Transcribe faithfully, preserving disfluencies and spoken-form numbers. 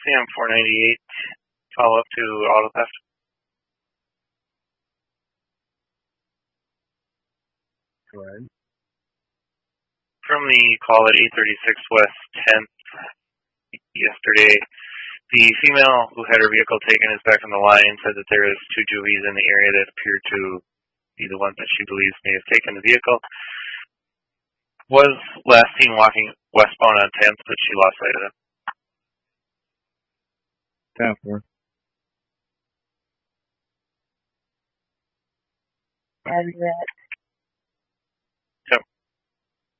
Sam four ninety-eight, follow up to auto theft. Go ahead. From the call at eight thirty-six West tenth yesterday, the female who had her vehicle taken is back on the line, said that there is two juvies in the area that appear to be the ones that she believes may have taken the vehicle. Was last seen walking westbound on tenth, but she lost sight of him. ten four. And that